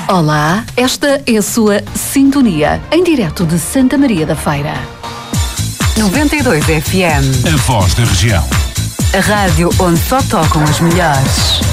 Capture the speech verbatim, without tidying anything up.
Olá, esta é a sua Sintonia, em direto de Santa Maria da Feira. noventa e dois F M. A voz da região. A rádio onde só tocam as melhores.